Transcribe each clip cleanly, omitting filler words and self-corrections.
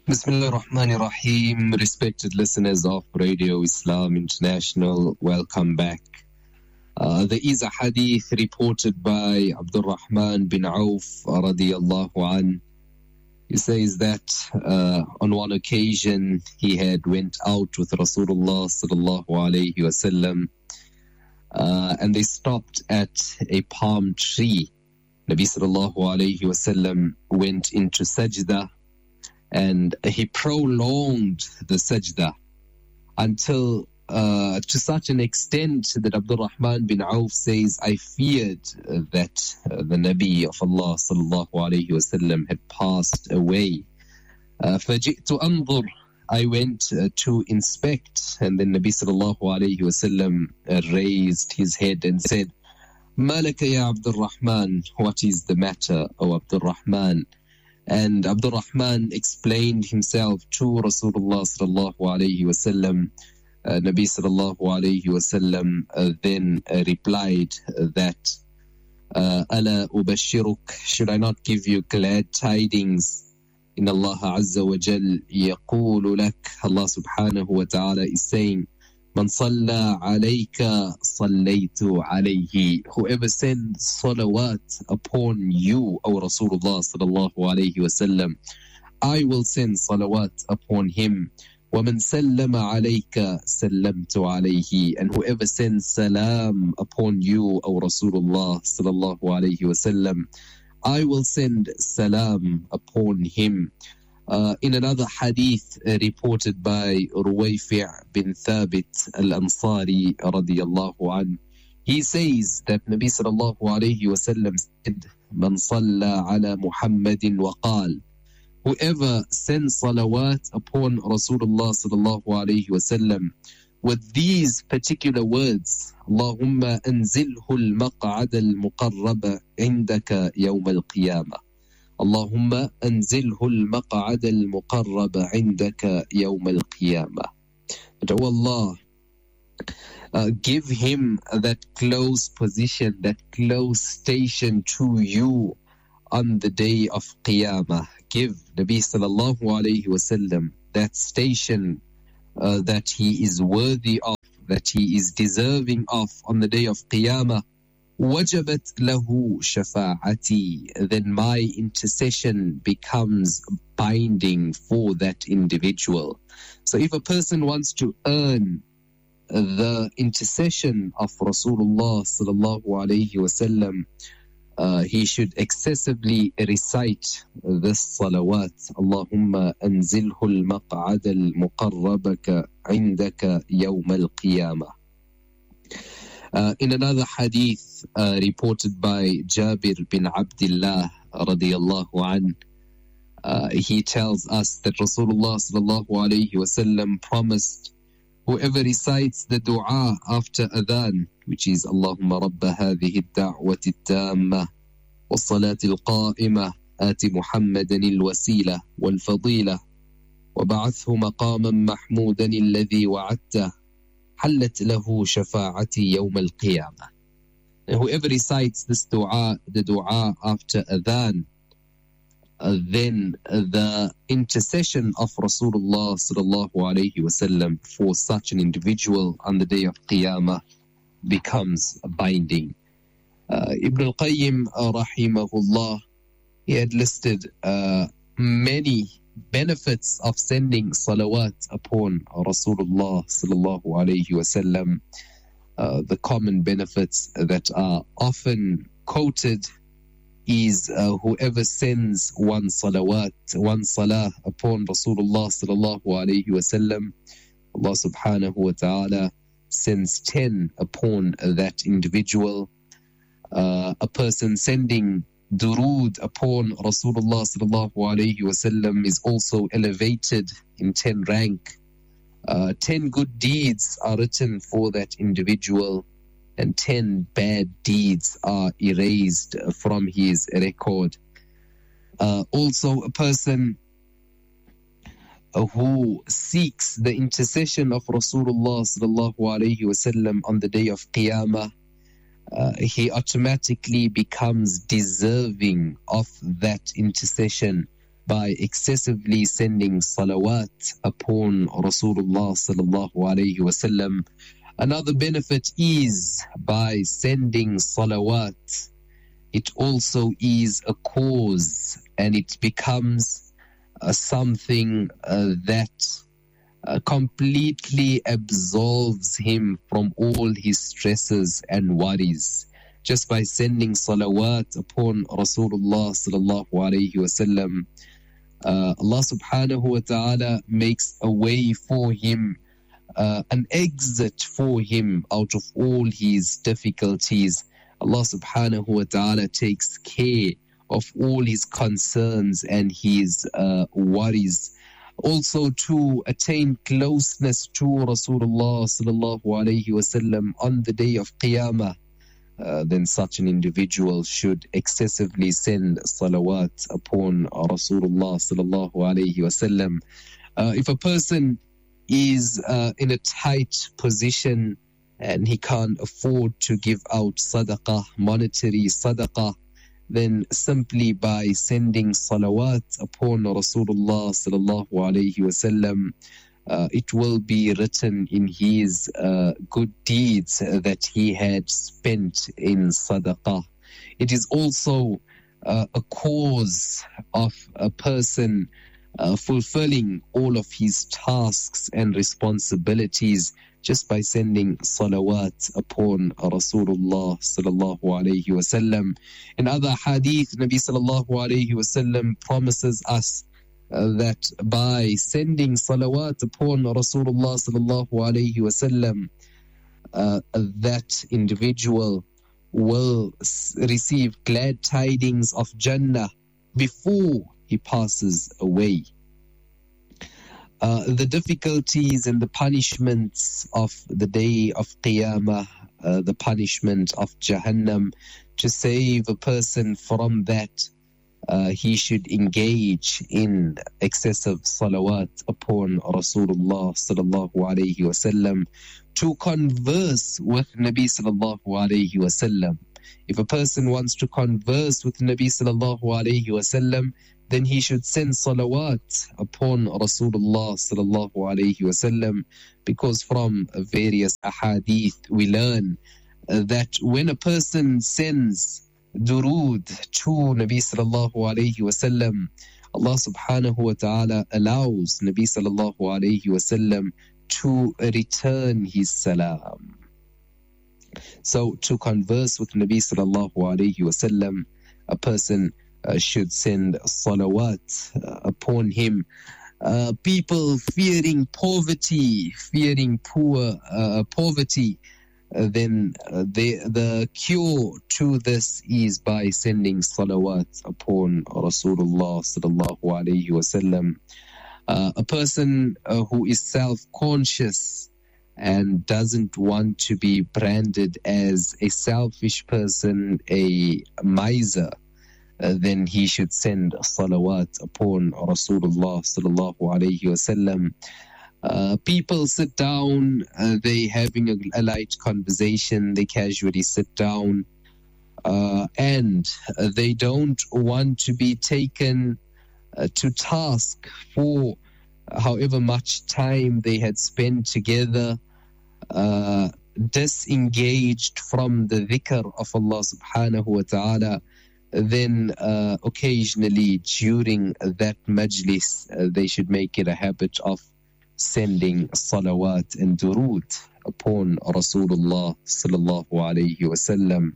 Bismillah ar-Rahman ar-Rahim. Respected listeners of Radio Islam International, welcome back. There is a hadith reported by Abdul Rahman bin Auf radiyallahu an. He says that on one occasion he had went out with Rasulullah sallallahu alayhi wasallam, and they stopped at a palm tree. Nabi sallallahu alayhi wasallam went into sajda, and he prolonged the sajda until to such an extent that Abdul Rahman bin Auf says, I feared that the Nabi of Allah sallallahu alayhi wasallam had passed away. فَجِئْتُ أَنظُرْ, I went to inspect, and then Nabi sallallahu alayhi wasallam raised his head and said, مَا لَكَ يَا Abdul Rahman, what is the matter, O Abdul Rahman? And Abdul Rahman explained himself to Rasulullah sallallahu alayhi wasallam. Nabi sallallahu alayhi wasallam then replied that, Ala ubashiruk, should I not give you glad tidings? In Allah Azza wa Jal yaqulu lak, Allah subhanahu wa ta'ala is saying, Man salla alayka sallaytu alayhi. Whoever sends salawat upon you, O Rasulullah sallallahu alayhi wasallam, I will send salawat upon him. وَمَنْ سَلَّمَ عَلَيْكَ سَلَّمْتُ عَلَيْهِ. And whoever sends salam upon you, O Rasulullah sallallahu alayhi wasallam, I will send salam upon him. In another hadith reported by Ruwayfi' bin Thabit al-Ansari radiyallahu an, he says that Nabi sallallahu alayhi wasallam said, Man salla ala Muhammadin wa qal. Whoever sends salawat upon Rasulullah sallallahu alayhi wasallam with these particular words, Allahumma anzilhu al-maq'ad al-muqarrab indaka yawm al-qiyamah. Allahumma anzilhu al-maq'ad al-muqarrab indaka yawm al-qiyamah. But O Allah, give him that close position, that close station to you on the day of Qiyamah. Give Nabi sallallahu alayhi wasallam that station that he is worthy of, that he is deserving of on the day of Qiyamah. Wajabat lahu shafa'ati. Then my intercession becomes binding for that individual. So if a person wants to earn the intercession of Rasulullah sallallahu alayhi wasallam, he should excessively recite this salawat. Allahumma anzilhu al-maq'ad al-muqarrabaka indaka yawm al-qiyamah. In another hadith reported by Jabir bin Abdullah radiyallahu an, he tells us that Rasulullah sallallahu alayhi wasallam promised whoever recites the dua after adhan, which is Allahumma rabba hadhihi ad-da'wati at-tamma was-salati al-qa'imah ati Muhammadan al-wasila wal-fadila wa ba'athhu maqaman mahmudan alladhi wa'adtah hallat lahu shafa'ati yawm al-qiyamah. Whoever recites this dua, the dua after adhan, then the intercession of Rasulullah sallallahu alayhi wasallam for such an individual on the day of Qiyamah becomes binding. Ibn al-Qayyim rahimahullah, he had listed many benefits of sending salawat upon Rasulullah sallallahu alayhi wasallam. The common benefits that are often quoted is whoever sends one salawat, one salah upon Rasulullah sallallahu alayhi wasallam, Allah subhanahu wa ta'ala sends 10 upon that individual. A person sending durood upon Rasulullah sallallahu alayhi wasallam is also elevated in 10 rank. 10 good deeds are written for that individual, and 10 bad deeds are erased from his record. Also, a person who seeks the intercession of Rasulullah sallallahu alayhi wasallam on the day of Qiyamah, he automatically becomes deserving of that intercession by excessively sending salawat upon Rasulullah sallallahu alayhi wasallam. Another benefit is by sending salawat, it also is a cause, and it becomes something that completely absolves him from all his stresses and worries. Just by sending salawat upon Rasulullah sallallahu alayhi wasallam, Allah subhanahu wa ta'ala makes a way for him, an exit for him out of all his difficulties. Allah subhanahu wa ta'ala takes care of all his concerns and his worries. Also, to attain closeness to Rasulullah sallallahu alayhi wasallam on the day of Qiyamah, then such an individual should excessively send salawat upon Rasulullah sallallahu alayhi wasallam. If a person is in a tight position and he can't afford to give out sadaqah, monetary sadaqah, then simply by sending salawat upon Rasulullah sallallahu alayhi wasallam, it will be written in his good deeds that he had spent in sadaqah. It is also a cause of a person fulfilling all of his tasks and responsibilities just by sending salawat upon Rasulullah sallallahu alayhi wasallam. In other hadith, Nabi sallallahu alayhi wasallam promises us that by sending salawat upon Rasulullah sallallahu alayhi wasallam, that individual will receive glad tidings of Jannah before he passes away. The difficulties and the punishments of the day of Qiyamah, the punishment of Jahannam, to save a person from that, he should engage in excessive salawat upon Rasulullah sallallahu alayhi wasallam, to converse with Nabi sallallahu alayhi wasallam. If a person wants to converse with Nabi sallallahu alayhi wasallam, then he should send salawat upon Rasulullah sallallahu alayhi wasallam, because from various ahadith we learn that when a person sends durood to Nabi sallallahu alayhi wasallam, Allah subhanahu wa ta'ala allows Nabi sallallahu alayhi wasallam to return his salam. So to converse with Nabi sallallahu alayhi wasallam, a person should send salawat upon him. People fearing poverty, fearing poverty, then the cure to this is by sending salawat upon Rasulullah sallallahu alayhi wasallam. A person who is self-conscious and doesn't want to be branded as a selfish person, a miser, then he should send salawat upon Rasulullah sallallahu alayhi wasallam. People sit down, they having a light conversation, they casually sit down, and they don't want to be taken to task for however much time they had spent together, disengaged from the dhikr of Allah subhanahu wa ta'ala. Then occasionally during that majlis, they should make it a habit of sending salawat and durood upon Rasulullah sallallahu alayhi wasallam.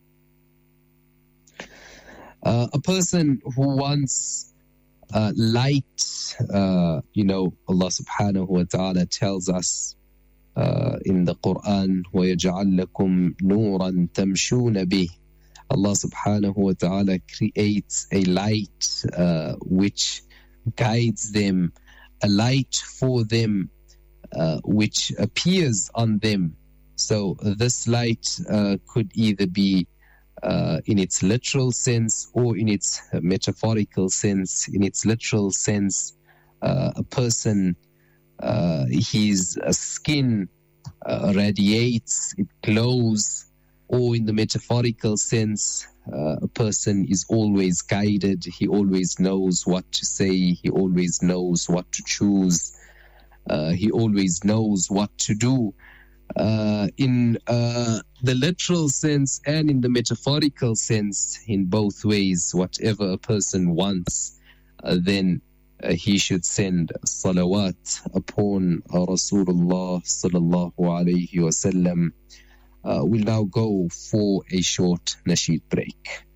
A person who wants light, Allah subhanahu wa ta'ala tells us in the Quran, وَيَجْعَلْ لَكُمْ نُورًا تَمْشُونَ بِهِ. Allah subhanahu wa ta'ala creates a light which guides them, a light for them which appears on them. So this light could either be in its literal sense or in its metaphorical sense. In its literal sense, a person, his skin radiates, it glows or in the metaphorical sense, a person is always guided. He always knows what to say. He always knows what to choose. He always knows what to do. In the literal sense and in the metaphorical sense, in both ways, whatever a person wants, then he should send salawat upon Rasulullah sallallahu alayhi wa sallam. We'll now go for a short nasheed break.